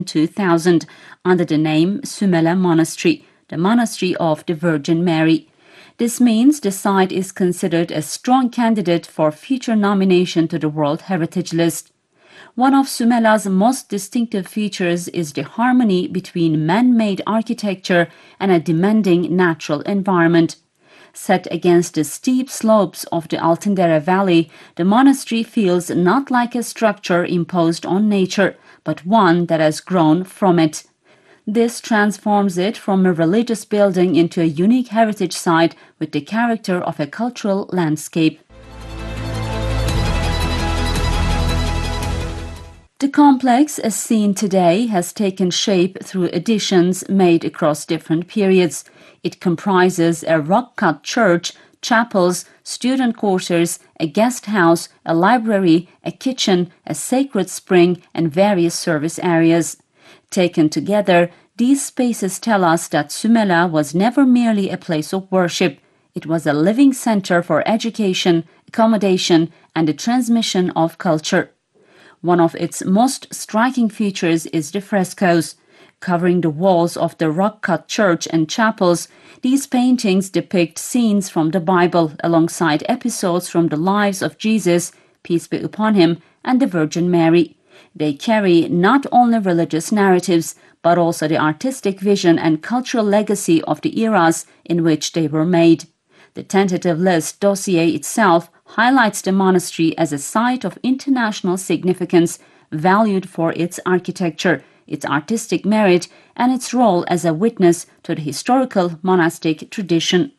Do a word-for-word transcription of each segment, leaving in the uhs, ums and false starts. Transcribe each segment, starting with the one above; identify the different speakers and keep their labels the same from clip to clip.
Speaker 1: two thousand under the name Sümele Monastery, the Monastery of the Virgin Mary. This means the site is considered a strong candidate for future nomination to the World Heritage List. One of Sümele's most distinctive features is the harmony between man-made architecture and a demanding natural environment. Set against the steep slopes of the Altındere Valley, the monastery feels not like a structure imposed on nature, but one that has grown from it. This transforms it from a religious building into a unique heritage site with the character of a cultural landscape. The complex, as seen today, has taken shape through additions made across different periods. It comprises a rock-cut church, chapels, student quarters, a guest house, a library, a kitchen, a sacred spring, and various service areas. Taken together, these spaces tell us that Sümele was never merely a place of worship. It was a living center for education, accommodation, and the transmission of culture. One of its most striking features is the frescoes. Covering the walls of the rock-cut church and chapels, these paintings depict scenes from the Bible alongside episodes from the lives of Jesus, peace be upon him, and the Virgin Mary. They carry not only religious narratives, but also the artistic vision and cultural legacy of the eras in which they were made. The tentative list dossier itself highlights the monastery as a site of international significance, valued for its architecture, its artistic merit, and its role as a witness to the historical monastic tradition.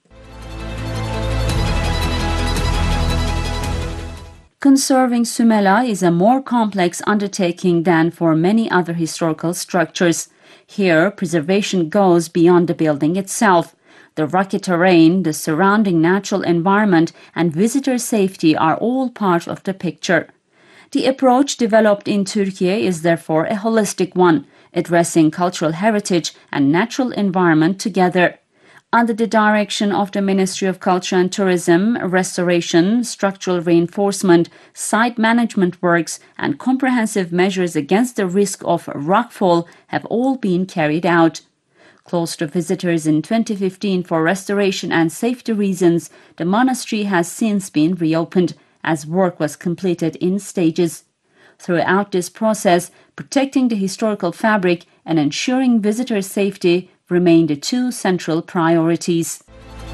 Speaker 1: Conserving Sümele is a more complex undertaking than for many other historical structures. Here, preservation goes beyond the building itself. The rocky terrain, the surrounding natural environment, and visitor safety are all part of the picture. The approach developed in Turkey is therefore a holistic one, addressing cultural heritage and natural environment together. Under the direction of the Ministry of Culture and Tourism, restoration, structural reinforcement, site management works, and comprehensive measures against the risk of rockfall have all been carried out. Closed to visitors in twenty fifteen for restoration and safety reasons, the monastery has since been reopened, as work was completed in stages. Throughout this process, protecting the historical fabric and ensuring visitor safety remain the two central priorities.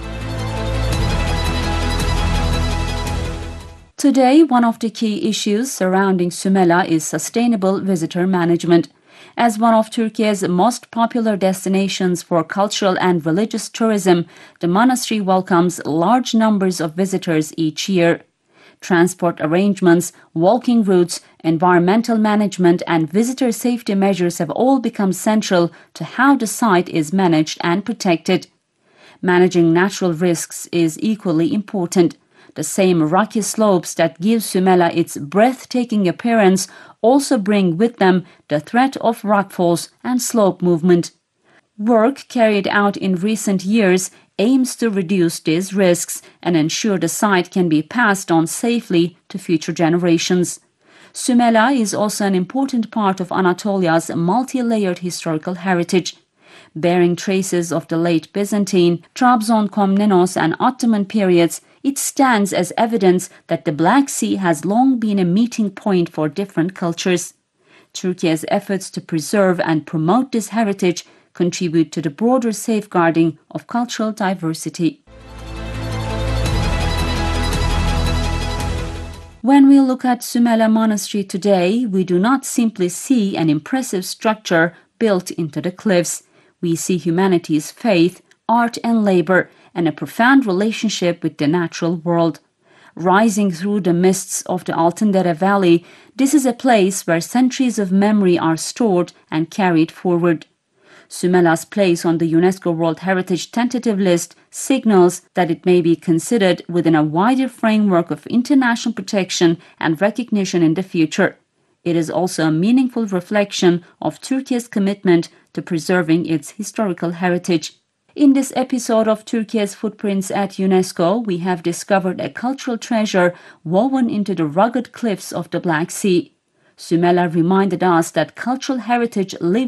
Speaker 1: Today, one of the key issues surrounding Sümele is sustainable visitor management. As one of Turkey's most popular destinations for cultural and religious tourism, the monastery welcomes large numbers of visitors each year. Transport arrangements, walking routes, environmental management, and visitor safety measures have all become central to how the site is managed and protected. Managing natural risks is equally important. The same rocky slopes that give Sümele its breathtaking appearance also bring with them the threat of rockfalls and slope movement. Work carried out in recent years aims to reduce these risks and ensure the site can be passed on safely to future generations. Sümele is also an important part of Anatolia's multi-layered historical heritage. Bearing traces of the late Byzantine, Trabzon Komnenos, and Ottoman periods, it stands as evidence that the Black Sea has long been a meeting point for different cultures. Turkey's efforts to preserve and promote this heritage contribute to the broader safeguarding of cultural diversity. When we look at Sümele Monastery today, we do not simply see an impressive structure built into the cliffs. We see humanity's faith, art, and labor, and a profound relationship with the natural world. Rising through the mists of the Altındere Valley, this is a place where centuries of memory are stored and carried forward. Sümele's place on the UNESCO World Heritage tentative list signals that it may be considered within a wider framework of international protection and recognition in the future. It is also a meaningful reflection of Turkey's commitment to preserving its historical heritage. In this episode of Turkey's Footprints at UNESCO, we have discovered a cultural treasure woven into the rugged cliffs of the Black Sea. Sümela reminded us that cultural heritage lives